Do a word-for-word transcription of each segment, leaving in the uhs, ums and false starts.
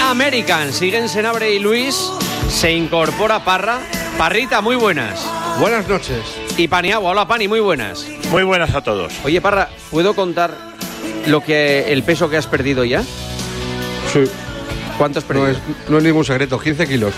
American. Siguen Senabre y Luis. Se incorpora Parra. Parrita, muy buenas. Buenas noches. Y Paniagua. Hola, Pani, muy buenas. Muy buenas a todos. Oye, Parra, ¿puedo contar lo que el peso que has perdido ya? Sí. ¿Cuánto has perdido? No es, no es ningún secreto, quince kilos.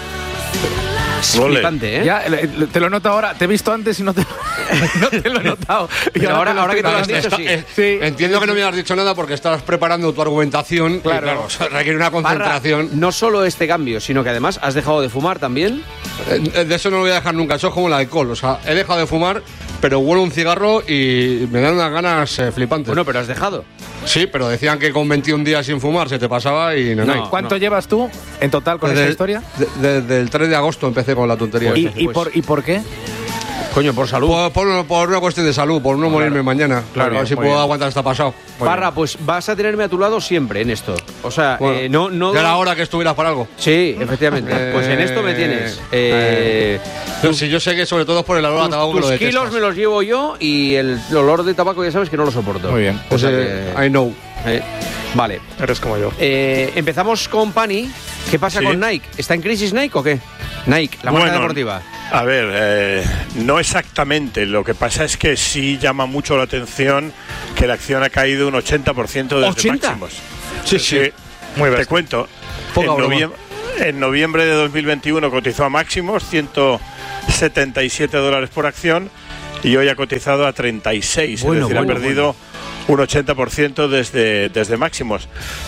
Es flipante, ¿eh? Ya, te lo noto ahora. Te he visto antes y no te, no te lo he notado. Y Pero ahora, ahora, ahora que te lo has Está- dicho, sí. eh, Sí. Entiendo que no me has dicho nada porque estabas preparando tu argumentación. Claro. Y claro, o sea, requiere una Parra, concentración. no solo este cambio, sino que además has dejado de fumar también. Eh, De eso no lo voy a dejar nunca. Eso es como el alcohol. O sea, he dejado de fumar, pero huelo un cigarro y me dan unas ganas eh, flipantes. Bueno, pero has dejado. Sí, pero decían que con veintiún días sin fumar se te pasaba y no. No. no. ¿Cuánto llevas tú en total con Desde- esta historia? de- Desde el tres de agosto empecé con la tontería. ¿Y, esta. y por, ¿Y por qué? Coño, por salud. Por, por- por una cuestión de salud, por no morirme mañana. Claro, a ver si muy puedo bien. aguantar hasta pasado. Parra, pues vas a tenerme a tu lado siempre en esto. O sea, Bueno, eh, no, no. ya era hora que estuvieras para algo. Sí, efectivamente. Eh, Pues en esto me tienes. Eh, Pero si yo sé que sobre todo es por el olor a tus tabaco que lo tus detestas. kilos me los llevo yo y el olor de tabaco ya sabes que no lo soporto. Muy bien. O Pues, sea eh, que- I know. eh, vale. Eres como yo. Eh, empezamos con Pani. ¿Qué pasa Sí. con Nike? ¿Está en crisis Nike o qué? Nike, la marca Bueno, deportiva. A ver, eh, no exactamente. Lo que pasa es que sí llama mucho la atención que la acción ha caído un ochenta por ciento desde ¿ochenta? máximos. Sí, sí. Muy Te cuento. Poca en, broma. noviem- en noviembre de dos mil veintiuno cotizó a máximos, ciento setenta y siete dólares por acción, y hoy ha cotizado a treinta y seis. Bueno, es decir, bueno, ha perdido un ochenta por ciento desde, desde máximos.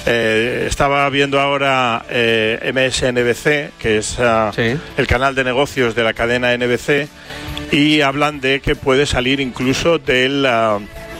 Eh, estaba viendo ahora eh, M S N B C, que es ah, Sí. el canal de negocios de la cadena N B C, y hablan de que puede salir incluso del ah,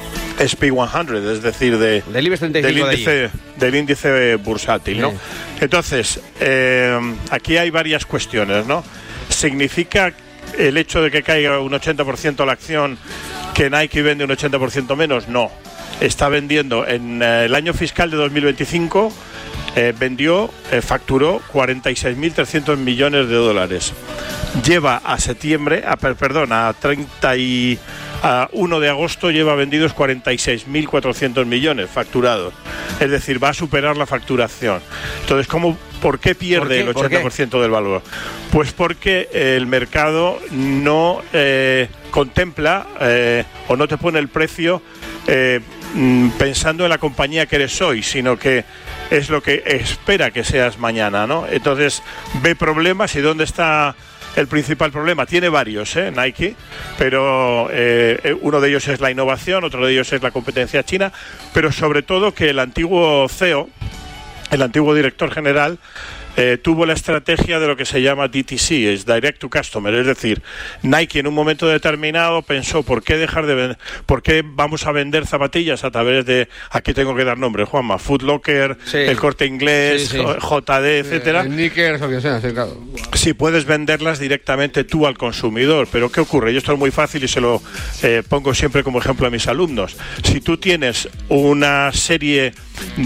S P ciento, es decir, de, Del IBEX treinta y del cinco de índice, del índice bursátil, ¿no? Sí. Entonces, eh, aquí hay varias cuestiones, ¿no? ¿Significa el hecho de que caiga un ochenta por ciento la acción que Nike vende un ochenta por ciento menos? No. Está vendiendo en eh, el año fiscal de dos mil veinticinco, eh, vendió, eh, facturó cuarenta y seis mil trescientos millones de dólares. Lleva a septiembre, a, per- perdón, a treinta y uno de agosto lleva vendidos cuarenta y seis mil cuatrocientos millones facturados. Es decir, va a superar la facturación. Entonces, ¿cómo, ¿por qué pierde ¿Por qué? el ¿Por qué? ochenta por ciento del valor? Pues porque el mercado no eh, contempla eh, o no te pone el precio eh, mm, pensando en la compañía que eres hoy, sino que es lo que espera que seas mañana, ¿no? Entonces ve problemas. ¿Y dónde está el principal problema? Tiene varios, ¿eh? Nike, pero eh, uno de ellos es la innovación, otro de ellos es la competencia china, pero sobre todo que el antiguo C E O, el antiguo director general, eh, tuvo la estrategia de lo que se llama D T C, es Direct to Customer, es decir, Nike en un momento determinado pensó, ¿por qué dejar de vender? ¿Por qué vamos a vender zapatillas a través de, aquí tengo que dar nombre, Juanma, Foot Locker, Sí. el Corte Inglés, Sí, sí. J D, etcétera? El Snickers o que sea, sí, claro. Si puedes venderlas directamente tú al consumidor, pero ¿qué ocurre? Y esto es muy fácil y se lo eh, pongo siempre como ejemplo a mis alumnos. Si tú tienes una serie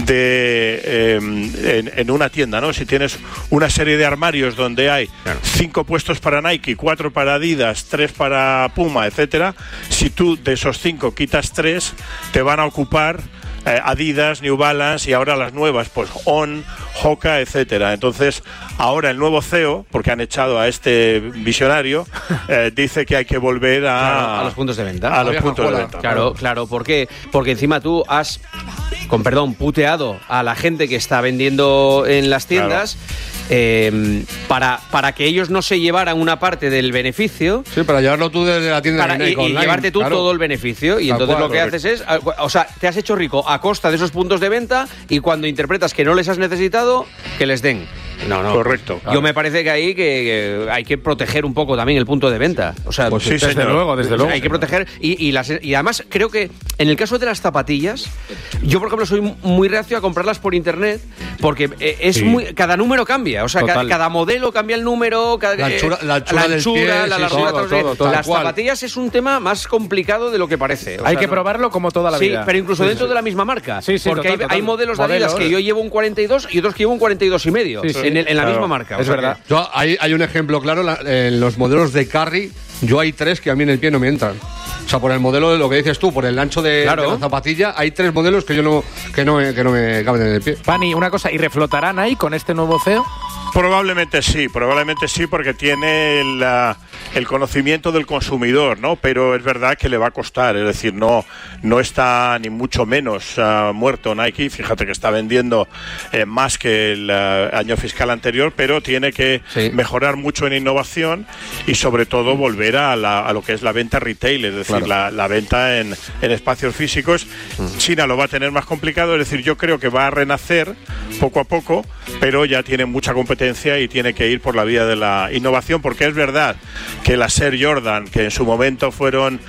de eh, en, en una tienda, ¿no? Si tienes una serie de armarios donde hay Claro. cinco puestos para Nike, cuatro para Adidas, tres para Puma, etcétera, si tú de esos cinco quitas tres, te van a ocupar eh, Adidas, New Balance y ahora las nuevas, pues On, Hoka, etcétera. Entonces, ahora el nuevo C E O, porque han echado a este visionario, eh, dice que hay que volver a, Claro, a los puntos de venta. A los vieja puntos de escuela. venta. Claro, claro, ¿por qué? Porque encima tú has, con perdón, puteado a la gente que está vendiendo en las tiendas eh, para, para que ellos no se llevaran una parte del beneficio. Sí, para llevarlo tú desde la tienda Para, de y, Nike y online, llevarte tú claro. todo el beneficio. Y Tal entonces cual, lo que correcto. haces es, o sea, te has hecho rico a costa de esos puntos de venta y cuando interpretas que no les has necesitado, que les den. No, no. Correcto. Yo me parece que ahí que, que hay que proteger un poco también el punto de venta. O sea, Pues sí, Desde señor. luego, desde luego. hay que proteger y, y, las, y además creo que en el caso de las zapatillas, yo por ejemplo soy muy reacio a comprarlas por internet porque eh, es Sí. muy cada número cambia, o sea, ca- Total. cada modelo cambia el número, cada, La anchura- la anchura la del anchura, pie, la sí, largura, todo, no sé. todo, tal las cual. zapatillas es un tema más complicado de lo que parece. O Hay sea, que no- probarlo como toda la Sí, vida. pero incluso Sí, dentro sí. de la misma marca. Sí, sí, porque total, hay, total. hay modelos de Adidas Modelos. que yo llevo un cuarenta y dos y otros que llevo un cuarenta y dos y medio. Sí, sí. en, el, en la claro, misma marca. es o sea verdad. que- Yo, hay, hay un ejemplo claro, la- en los modelos de Carry, yo hay tres que a mí en el pie no me entran. O sea, por el modelo de lo que dices tú, por el ancho de, Claro. de la zapatilla, hay tres modelos que yo no que no me, que no me caben en el pie. Pani, una cosa, ¿y reflotarán ahí con este nuevo C E O? Probablemente sí, probablemente sí, porque tiene el, uh, el conocimiento del consumidor, ¿no? Pero es verdad que le va a costar, es decir, no, no está ni mucho menos uh, muerto Nike. Fíjate que está vendiendo eh, más que el uh, año fiscal anterior, pero tiene que Sí. mejorar mucho en innovación y sobre todo volver a, la, a lo que es la venta retail, es decir, Claro. la, la venta en, en espacios físicos. China lo va a tener más complicado, es decir, yo creo que va a renacer poco a poco, pero ya tiene mucha competencia y tiene que ir por la vía de la innovación, porque es verdad que las Air Jordan, que en su momento fueron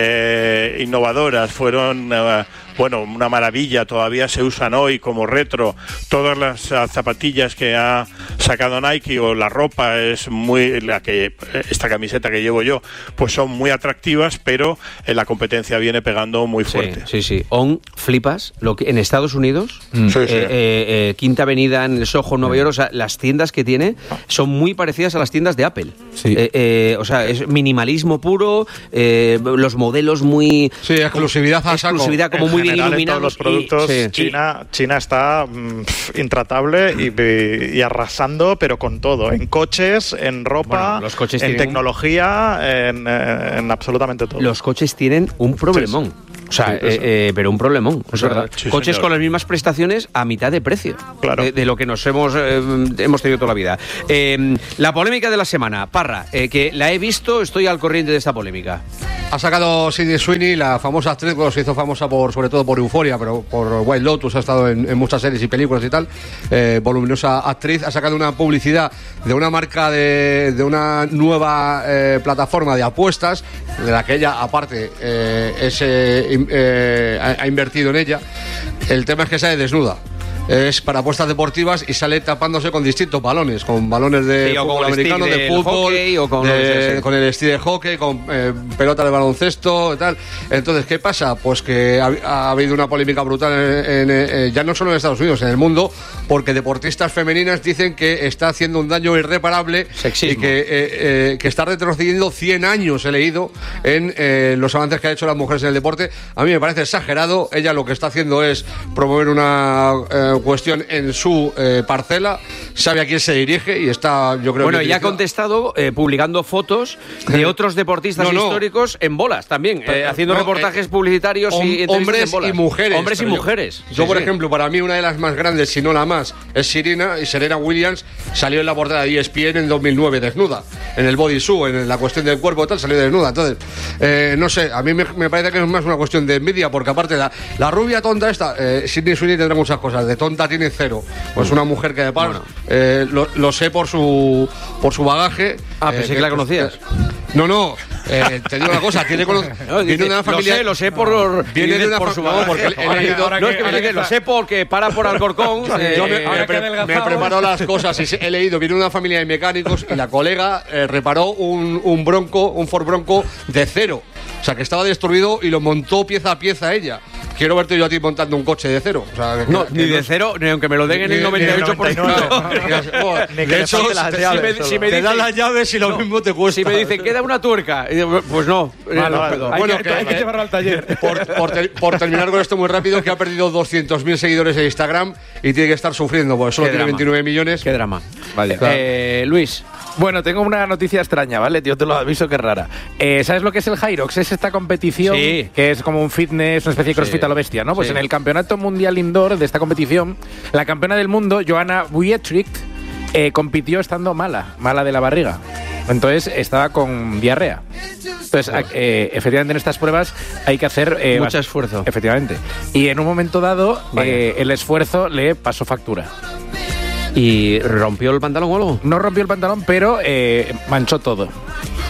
eh, innovadoras, fueron eh, bueno, una maravilla, todavía se usan hoy como retro. Todas las uh, zapatillas que ha sacado Nike o la ropa es muy, la que esta camiseta que llevo yo, pues son muy atractivas, pero eh, la competencia viene pegando muy fuerte. Sí, sí, sí. On, flipas, lo que en Estados Unidos, Sí, sí. eh, eh, eh, Quinta Avenida en el Soho, Nueva York, o sea, las tiendas que tiene son muy parecidas a las tiendas de Apple. Sí. Eh, eh, o sea, es minimalismo puro, eh, los modelos muy... Sí, exclusividad a saco. Exclusividad como En muy bien general, en iluminados. todos los productos, y- sí. China, China está mm, pf, intratable y, y arrasando, pero con todo. En coches, en ropa, Bueno, los coches en tienen un- tecnología, en, eh, en absolutamente todo. Los coches tienen un problemón. O sea, Sí, eh, eso. eh, pero un problemón. O sea, verdad. Sí, coches señor. con las mismas prestaciones a mitad de precio. Claro. De, de lo que nos hemos, eh, hemos tenido toda la vida. Eh, la polémica de la semana. Parra, eh, que la he visto, estoy al corriente de esta polémica. Ha sacado Sydney Sweeney, la famosa actriz, bueno, se hizo famosa por, sobre todo por Euphoria, pero por White Lotus, ha estado en, en muchas series y películas y tal, eh, voluminosa actriz, ha sacado una publicidad de una marca de, de una nueva eh, plataforma de apuestas, de la que ella, aparte, eh, es, eh, in- eh, ha, ha invertido en ella. El tema es que sale desnuda. Es para apuestas deportivas y sale tapándose con distintos balones, con balones de Sí, o fútbol con el americano, stick de del fútbol, hockey, o con de- lo que sea, sí. con el estilo de hockey, con eh, pelota de baloncesto y tal. Entonces, ¿qué pasa? Pues que ha, ha habido una polémica brutal en, en, eh, ya no solo en Estados Unidos, en el mundo, porque deportistas femeninas dicen que está haciendo un daño irreparable Sexismo. y que, eh, eh, que está retrocediendo cien años, he leído, en eh, los avances que ha hecho las mujeres en el deporte. A mí me parece exagerado. Ella lo que está haciendo es promover una eh, cuestión en su eh, parcela, sabe a quién se dirige y está, yo creo Bueno, que... ella ha dirigida- contestado eh, publicando fotos de otros deportistas No, no. históricos en bolas también, eh, Pero, haciendo no, reportajes eh, publicitarios Hom- y entrevistas hombres en bolas. y mujeres. Hombres y pero yo- mujeres. Yo, Sí, por sí. ejemplo, para mí una de las más grandes, si no la más, es Serena, y Serena Williams salió en la portada de E S P N en dos mil nueve desnuda, en el body suit, en la cuestión del cuerpo y tal, salió desnuda. Entonces, eh, no sé, a mí me, me parece que es más una cuestión de envidia, porque aparte la, la rubia tonta esta, eh, Sydney Sweeney tendrá muchas cosas, de tonta tiene cero. Pues una mujer que de par, Bueno. eh, lo, lo sé por su por su bagaje. Ah, eh, pensé que la conocías. No, no, eh, te digo una cosa, tiene cono- No, viene dice, de una familia... Lo sé, lo sé por. Viene de una por fa- su no, bagaje. porque he leído- No, es que me dice, lo sé porque para por Alcorcón. eh, Yo me, me pre- me he preparado las cosas y he leído, viene una familia de mecánicos y la colega eh, reparó un, un Bronco, un Ford Bronco de cero. O sea, que estaba destruido y lo montó pieza a pieza ella. Quiero verte yo a ti montando un coche de cero. O sea, que- No, que ni no- de cero, ni aunque me lo den en Ni- el ni noventa y ocho por ciento. Joder, Ni que de le hecho, falte las te- llaves si me- solo. si me te dicen- dan las llaves y lo No. mismo te cuesta. Si me dicen, queda una tuerca, y digo, pues no, eh, no vale. puedo. Hay Bueno, que, que- hay que llevarlo al taller. Por, por ter- por terminar con esto muy rápido, que ha perdido doscientos mil seguidores en Instagram y tiene que estar sufriendo, porque solo Qué tiene drama. veintinueve millones. Qué drama. Vale. Claro. Eh, Luis. Bueno, tengo una noticia extraña, ¿vale? Yo te lo aviso que es rara. Eh, ¿Sabes lo que es el Hyrox? Es esta competición Sí. que es como un fitness, una especie de crossfit Sí. a lo bestia, ¿no? Pues Sí. en el Campeonato Mundial Indoor de esta competición, la campeona del mundo, Joanna Wietrich, eh, compitió estando mala, mala de la barriga. Entonces estaba con diarrea. Entonces, a- eh, efectivamente, en estas pruebas hay que hacer... eh, Mucho bas- esfuerzo. Efectivamente. Y en un momento dado, Vaya. eh, el esfuerzo le pasó factura. ¿Y rompió el pantalón o algo? No rompió el pantalón, pero eh, manchó todo.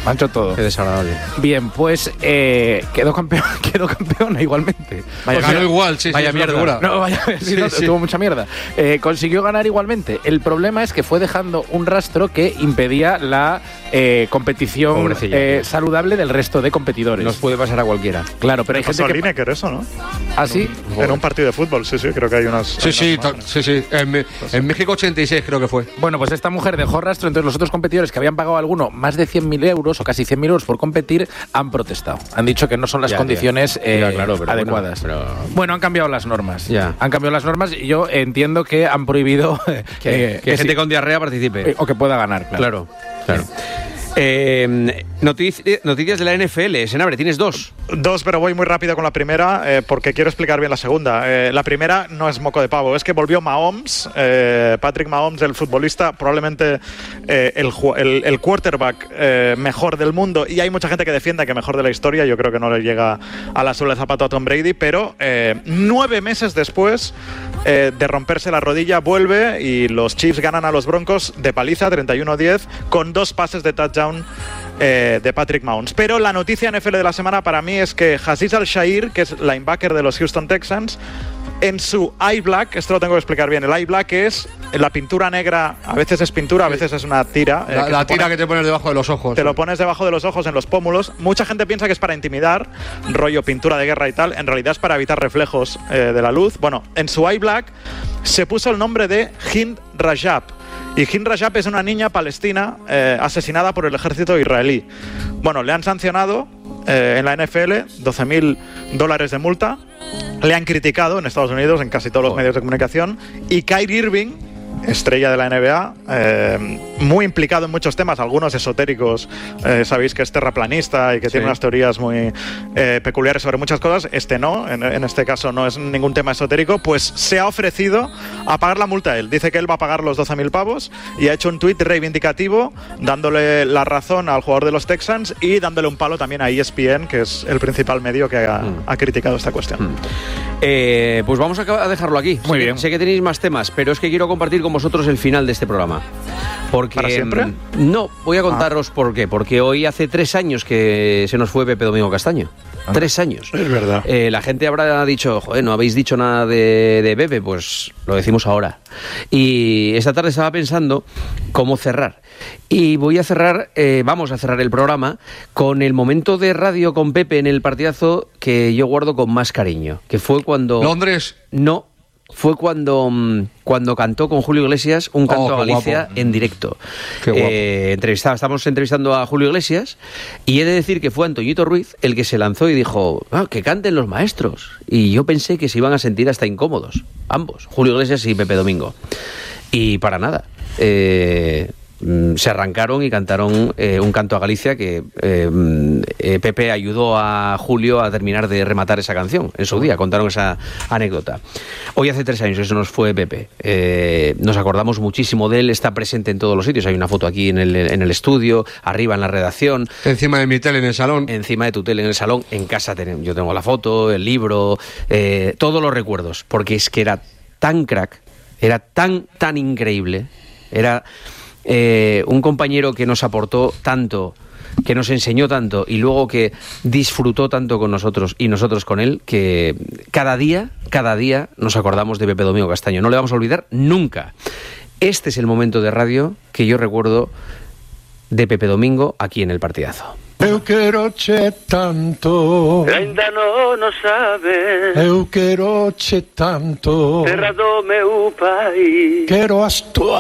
Mancho todo. Qué desagradable. Bien, pues eh, quedó campeón, quedó campeona igualmente. Vaya, O sea, ganó igual, sí, vaya sí, mierda. No, vaya, sí, no, sí. tuvo mucha mierda. Eh, consiguió ganar igualmente. El problema es que fue dejando un rastro que impedía la eh, competición Pobrecilla. eh, saludable del resto de competidores. Nos puede pasar a cualquiera. Claro, pero hay Pasó gente a que... Lineker eso, ¿no? ¿Ah, sí? En un partido de fútbol, sí, sí, creo que hay unas... Sí, hay sí, unas to- imágenes. sí, sí. En, Me- en México ochenta y seis creo que fue. Bueno, pues esta mujer dejó rastro, entonces los otros competidores que habían pagado a alguno más de cien mil euros o casi cien mil euros por competir han protestado. Han dicho que no son las Ya, condiciones tío. eh, Ya, claro, pero adecuadas. bueno, Bueno, pero- han cambiado las normas. Ya. Han cambiado las normas y yo entiendo que han prohibido Que, eh, que gente sí, con diarrea participe. eh, o que pueda ganar, claro. Claro, claro. Eh, notici- noticias de la N F L. Senabre, tienes dos. Dos, pero voy muy rápido con la primera eh, porque quiero explicar bien la segunda. Eh, la primera no es moco de pavo, es que volvió Mahomes, eh, Patrick Mahomes, el futbolista, probablemente eh, el, ju- el, el quarterback eh, mejor del mundo, y hay mucha gente que defienda que mejor de la historia. Yo creo que no le llega a la suela de zapato a Tom Brady, pero eh, nueve meses después eh, de romperse la rodilla vuelve y los Chiefs ganan a los Broncos de paliza treinta y uno a diez con dos pases de touchdown Eh, de Patrick Mahomes. Pero la noticia N F L de la semana para mí es que Azeez Al-Shaair, que es linebacker de los Houston Texans, en su eye black, esto lo tengo que explicar bien, el eye black es la pintura negra, a veces es pintura, a veces es una tira. eh, La, que la se tira pone- que te pones debajo de los ojos. te lo pones debajo de los ojos, en los pómulos. Mucha gente piensa que es para intimidar, rollo pintura de guerra y tal. En realidad es para evitar reflejos eh, de la luz. Bueno, en su eye black se puso el nombre de Hind Rajab. Y Hind Rajab es una niña palestina eh, asesinada por el ejército israelí. Bueno, le han sancionado eh, en la N F L doce mil dólares de multa. Le han criticado en Estados Unidos, en casi todos los medios de comunicación. Y Kyrie Irving, estrella de la N B A, eh, muy implicado en muchos temas, algunos esotéricos. Eh, sabéis que es terraplanista y que Sí. tiene unas teorías muy eh, peculiares sobre muchas cosas. Este no, en, en este caso no es ningún tema esotérico. Pues se ha ofrecido a pagar la multa a él. Dice que él va a pagar los doce mil pavos y ha hecho un tuit reivindicativo dándole la razón al jugador de los Texans y dándole un palo también a E S P N, que es el principal medio que ha, Mm. ha criticado esta cuestión. Eh, pues vamos a acab- a dejarlo aquí. Muy Sé- bien. Sé que tenéis más temas, pero es que quiero compartir con vosotros el final de este programa. Porque, ¿Para siempre? mm, No, voy a contaros por qué. Porque hoy hace tres años que se nos fue Pepe Domingo Castaño. Tres años. Es verdad. Eh, la gente habrá dicho, joder, no habéis dicho nada de, de Pepe, pues lo decimos ahora. Y esta tarde estaba pensando cómo cerrar. Y voy a cerrar, eh, vamos a cerrar el programa con el momento de radio con Pepe en el partidazo que yo guardo con más cariño, que fue cuando... Londres. No, fue cuando, mm, cuando cantó con Julio Iglesias un canto Oh, a qué Galicia guapo. en directo. Qué guapo. Eh, entrevistaba- estamos entrevistando a Julio Iglesias y he de decir que fue Antoñito Ruiz el que se lanzó y dijo, ah, que canten los maestros. Y yo pensé que se iban a sentir hasta incómodos, ambos, Julio Iglesias y Pepe Domingo. Y para nada. Eh, mm, se arrancaron y cantaron eh, un canto a Galicia que eh, mm, eh, Pepe ayudó a Julio a terminar de rematar esa canción en su día, contaron esa anécdota. Hoy hace tres años eso nos fue Pepe. Eh, nos acordamos muchísimo de él, está presente en todos los sitios, hay una foto aquí en el, en el estudio, arriba en la redacción, Encima de mi tele en el salón. encima de tu tele en el salón, en casa tenemos, yo tengo la foto, el libro, eh, todos los recuerdos, porque es que era tan crack, era tan, tan increíble, era eh, un compañero que nos aportó tanto, que nos enseñó tanto y luego que disfrutó tanto con nosotros y nosotros con él, que cada día, cada día nos acordamos de Pepe Domingo Castaño, no le vamos a olvidar nunca. Este es el momento de radio que yo recuerdo de Pepe Domingo aquí en el partidazo. Eu quero che tanto, Ainda non o sabes, eu quero che tanto, terra do meu país. quero as túas